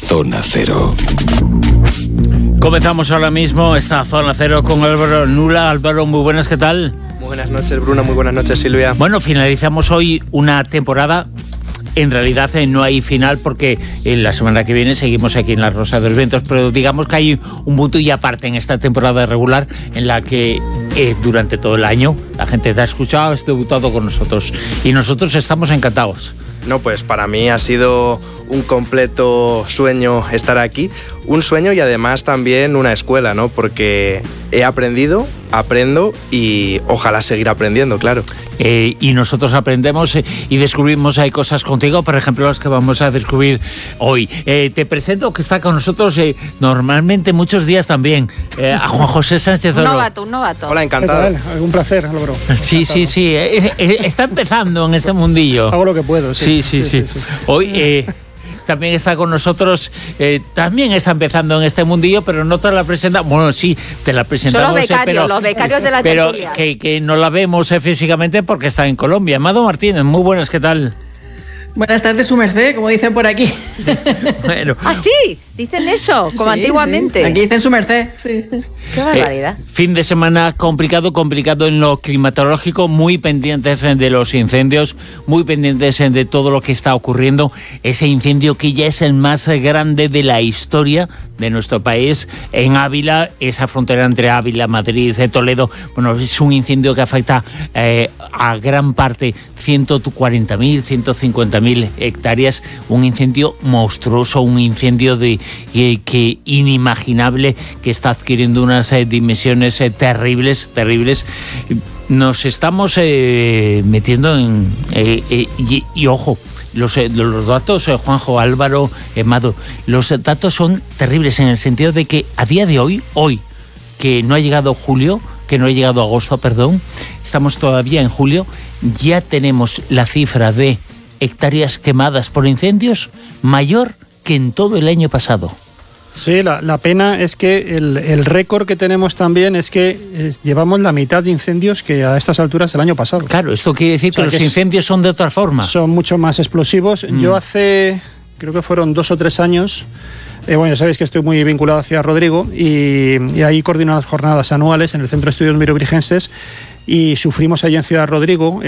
Zona Cero. Comenzamos ahora mismo esta Zona Cero con Álvaro Nula. Álvaro, muy buenas, ¿qué tal? Muy buenas noches, Bruno, muy buenas noches, Silvia. Bueno, finalizamos hoy una temporada. En realidad no hay final porque la semana que viene seguimos aquí en La Rosa de los Vientos, pero digamos que hay un punto y aparte en esta temporada regular en la que durante todo el año la gente te ha escuchado, has debutado con nosotros y nosotros estamos encantados. No, pues para mí ha sido un completo sueño estar aquí, un sueño y además también una escuela, ¿no? Porque he aprendido, aprendo y ojalá seguir aprendiendo, claro. Y nosotros aprendemos y descubrimos hay cosas contigo, por ejemplo las que vamos a descubrir hoy. Te presento que está con nosotros normalmente muchos días también a Juan José Sánchez Oro. Un novato. Hola, encantado. Un placer, Álvaro. Sí. Está empezando en este mundillo. Hago lo que puedo, sí. Sí. Hoy también está con nosotros, también está empezando en este mundillo, pero no te la presenta. Bueno, sí, te la presentamos. Son los becarios de la tertulia. Pero que no la vemos físicamente porque está en Colombia. Amado Martínez, muy buenas, ¿qué tal? Buenas tardes, su merced, como dicen por aquí. Bueno. Ah, sí, dicen eso, como sí, antiguamente. Sí. Aquí dicen su merced, sí. Qué barbaridad. Fin de semana complicado en lo climatológico, muy pendientes de los incendios, muy pendientes de todo lo que está ocurriendo. Ese incendio que ya es el más grande de la historia de nuestro país, en Ávila, esa frontera entre Ávila, Madrid, Toledo. Bueno, es un incendio que afecta a gran parte, 140.000, 150.000 hectáreas, un incendio monstruoso, un incendio que inimaginable, que está adquiriendo unas dimensiones terribles. Nos estamos metiendo en... y ojo, los datos, Juanjo, Álvaro, Mado, los datos son terribles en el sentido de que a día de hoy, que no ha llegado julio, que no ha llegado agosto, perdón, estamos todavía en julio, ya tenemos la cifra de hectáreas quemadas por incendios mayor que en todo el año pasado. Sí, la pena es que el récord que tenemos también es que llevamos la mitad de incendios que a estas alturas el año pasado. Claro, esto quiere decir que los incendios son de otra forma. Son mucho más explosivos. Yo creo que fueron 2 o 3 años, bueno, ya sabéis que estoy muy vinculado hacia Rodrigo y ahí coordino las jornadas anuales en el Centro de Estudios Merovirgenses y sufrimos allí en Ciudad Rodrigo,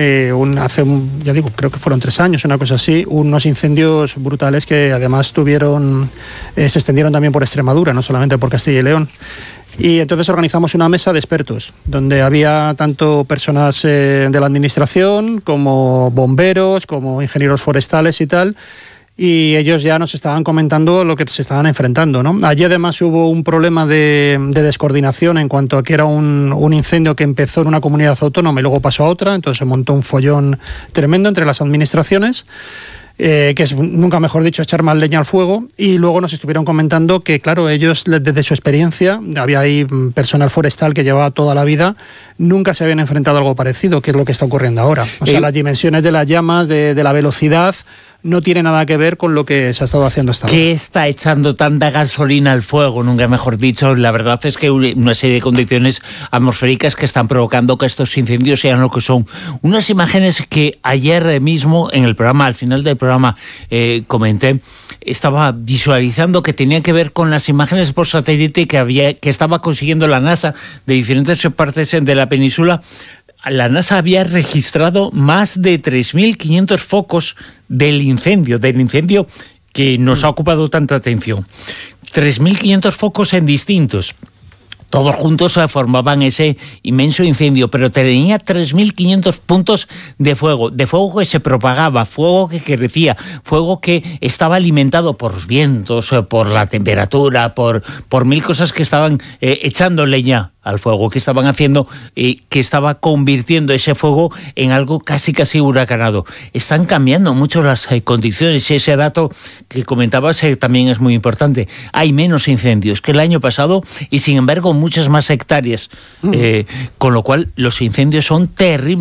creo que fueron 3 años, una cosa así, unos incendios brutales que además se extendieron también por Extremadura, no solamente por Castilla y León. Y entonces organizamos una mesa de expertos, donde había tanto personas de la administración como bomberos, como ingenieros forestales y tal, y ellos ya nos estaban comentando lo que se estaban enfrentando, ¿no? Allí además hubo un problema de descoordinación en cuanto a que era un incendio que empezó en una comunidad autónoma y luego pasó a otra, entonces se montó un follón tremendo entre las administraciones, que es, nunca mejor dicho, echar más leña al fuego, y luego nos estuvieron comentando que, claro, ellos desde su experiencia, había ahí personal forestal que llevaba toda la vida, nunca se habían enfrentado a algo parecido, que es lo que está ocurriendo ahora. O sea, las dimensiones de las llamas, de la velocidad, no tiene nada que ver con lo que se ha estado haciendo hasta ahora. ¿Qué está echando tanta gasolina al fuego? Nunca mejor dicho. La verdad es que una serie de condiciones atmosféricas que están provocando que estos incendios sean lo que son. Unas imágenes que ayer mismo en el programa, al final del programa, comenté, estaba visualizando que tenían que ver con las imágenes por satélite que estaba consiguiendo la NASA de diferentes partes de la península. La NASA había registrado más de 3.500 focos del incendio que nos ha ocupado tanta atención. 3.500 focos en distintos. Todos juntos formaban ese inmenso incendio, pero tenía 3.500 puntos de fuego que se propagaba, fuego que crecía, fuego que estaba alimentado por los vientos, por la temperatura, por mil cosas que estaban echando leña al fuego, que estaban haciendo, que estaba convirtiendo ese fuego en algo casi huracanado. Están cambiando mucho las condiciones. Ese dato que comentabas también es muy importante. Hay menos incendios que el año pasado y, sin embargo, muchas más hectáreas. Con lo cual, los incendios son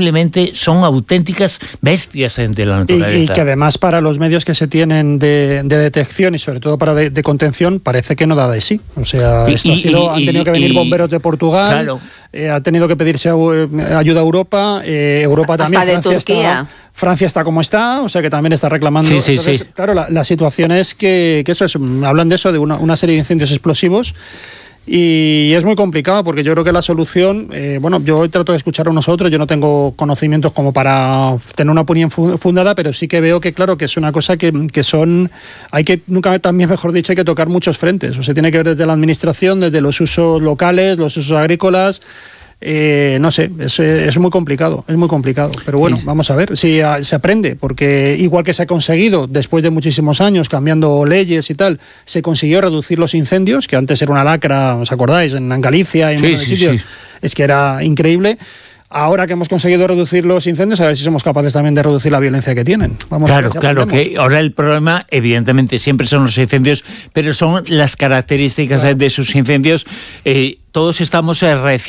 auténticas bestias de la naturaleza. Y que además, para los medios que se tienen de detección y sobre todo para de contención, parece que no da de sí. O sea, han tenido que venir bomberos de Portugal Portugal. Claro. Ha tenido que pedirse ayuda a Europa. Europa también. Hasta de Turquía. Francia está como está, o sea que también está reclamando. Sí. Entonces, claro, la situación es que eso es, hablan de eso, de una serie de incendios explosivos. Y es muy complicado porque yo creo que la solución, yo trato de escuchar a unos a otros, yo no tengo conocimientos como para tener una opinión fundada, pero sí que veo que claro que es una cosa que también mejor dicho, hay que tocar muchos frentes. O sea, tiene que ver desde la administración, desde los usos locales, los usos agrícolas. No sé, es muy complicado, pero bueno, vamos a ver si se aprende, porque igual que se ha conseguido después de muchísimos años cambiando leyes y tal, se consiguió reducir los incendios, que antes era una lacra, ¿os acordáis? En Galicia y en muchos sitios, es que era increíble. Ahora que hemos conseguido reducir los incendios, a ver si somos capaces también de reducir la violencia que tienen. Claro, que ahora el problema, evidentemente, siempre son los incendios, pero son las características de esos incendios. Todos estamos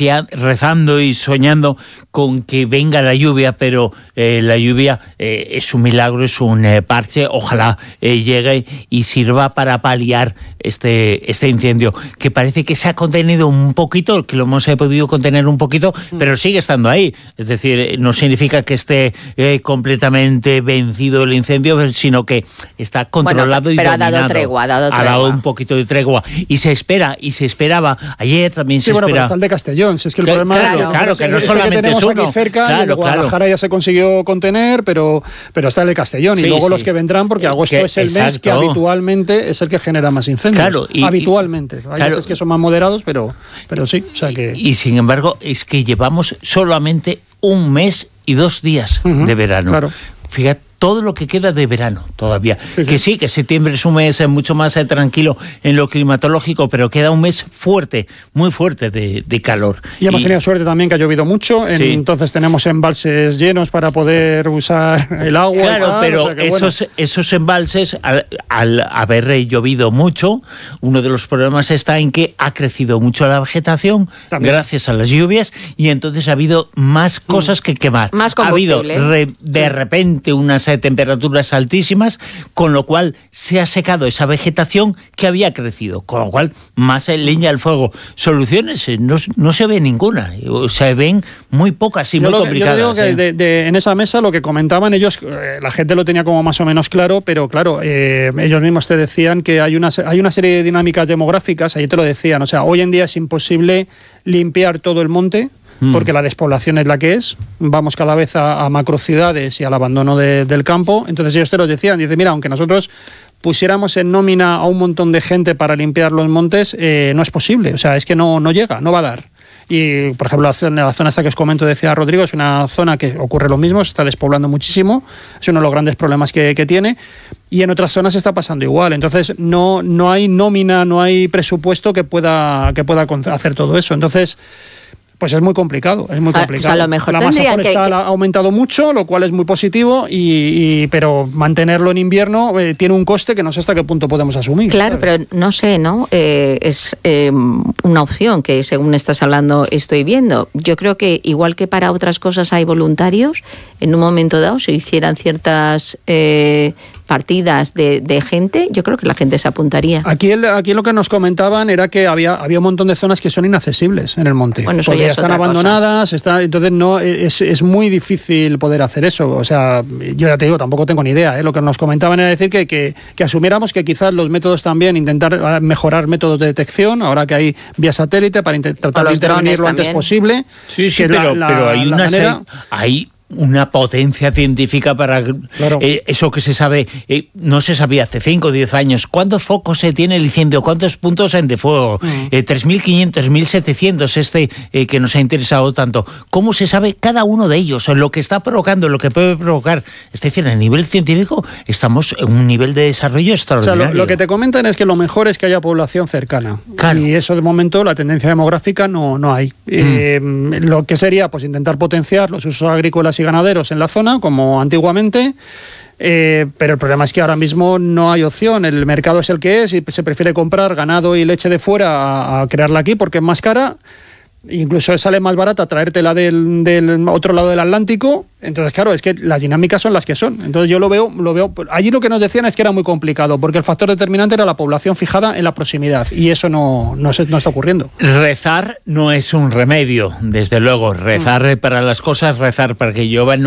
rezando y soñando con que venga la lluvia, pero la lluvia es un milagro, es un parche. Ojalá llegue y sirva para paliar este incendio, que parece que se ha contenido un poquito, que lo hemos podido contener un poquito, pero sigue estando ahí. Es decir, no significa que esté completamente vencido el incendio, sino que está controlado y dominado. Ha dado tregua. Ha dado un poquito de tregua. Y se esperaba. Ayer también se espera. Pero está el de Castellón. Si es que el problema es que no solamente es uno. Aquí cerca, Guadalajara ya se consiguió contener, pero está el de Castellón. Y luego los que vendrán, porque agosto es el mes que habitualmente es el que genera más incendios. Habitualmente. Hay veces que son más moderados, pero sí. O sea que... Y sin embargo, es que llevamos solamente un mes y 2 días de verano. Claro. Fíjate, todo lo que queda de verano todavía. Que septiembre es un mes mucho más tranquilo en lo climatológico, pero queda un mes fuerte, muy fuerte de calor. Y hemos tenido suerte también que ha llovido mucho, entonces tenemos embalses llenos para poder usar el agua. Claro, pero esos embalses, al haber llovido mucho, uno de los problemas está en que ha crecido mucho la vegetación gracias a las lluvias, y entonces ha habido más cosas que quemar. Más Ha combustible. habido de repente unas temperaturas altísimas, con lo cual se ha secado esa vegetación que había crecido, con lo cual más leña al fuego. Soluciones no se ve ninguna, se ven muy pocas y muy complicadas. Yo digo que en esa mesa lo que comentaban ellos, la gente lo tenía como más o menos claro, pero claro, ellos mismos te decían que hay una serie de dinámicas demográficas, ahí te lo decían, o sea, hoy en día es imposible limpiar todo el monte, porque la despoblación es la que es, vamos cada vez a macrociudades y al abandono del campo. Entonces ellos te lo decían, dice, mira, aunque nosotros pusiéramos en nómina a un montón de gente para limpiar los montes, no es posible, o sea, es que no llega, no va a dar. Y, por ejemplo, la zona esta que os comento, decía Rodrigo, es una zona que ocurre lo mismo, se está despoblando muchísimo, es uno de los grandes problemas que tiene, y en otras zonas está pasando igual. Entonces, no hay nómina, no hay presupuesto que pueda hacer todo eso. Entonces, pues es muy complicado, Pues a lo mejor la masa forestal ha aumentado mucho, lo cual es muy positivo, pero mantenerlo en invierno tiene un coste que no sé hasta qué punto podemos asumir. Claro, ¿sabes? Pero no sé, ¿no? Es una opción que, según estás hablando, estoy viendo. Yo creo que, igual que para otras cosas hay voluntarios, en un momento dado se hicieran ciertas partidas de gente, yo creo que la gente se apuntaría. Aquí lo que nos comentaban era que había un montón de zonas que son inaccesibles en el monte. Bueno, eso porque ya están abandonadas, entonces no es muy difícil poder hacer eso. O sea, yo ya te digo, tampoco tengo ni idea. Lo que nos comentaban era decir que asumiéramos que quizás los métodos también, intentar mejorar métodos de detección, ahora que hay vía satélite, para tratar de intervenir lo antes posible. Sí, pero hay una potencia científica para eso que se sabe, no se sabía hace 5 o 10 años. ¿Cuántos focos se tiene el incendio? ¿Cuántos puntos de fuego? 3.500, 1.700 que nos ha interesado tanto. ¿Cómo se sabe cada uno de ellos? Lo que está provocando, lo que puede provocar. Es decir, a nivel científico estamos en un nivel de desarrollo extraordinario. O sea, lo que te comentan es que lo mejor es que haya población cercana. Claro. Y eso de momento, la tendencia demográfica no hay. Lo que sería pues intentar potenciar los usos agrícolas y ganaderos en la zona, como antiguamente, pero el problema es que ahora mismo no hay opción. El mercado es el que es y se prefiere comprar ganado y leche de fuera a crearla aquí porque es más cara. Incluso sale más barata traértela del otro lado del Atlántico. Entonces, claro, es que las dinámicas son las que son. Entonces yo lo veo. Allí lo que nos decían es que era muy complicado, porque el factor determinante era la población fijada en la proximidad, y eso no está ocurriendo. Rezar no es un remedio, desde luego. Rezar para las cosas, rezar para que llueva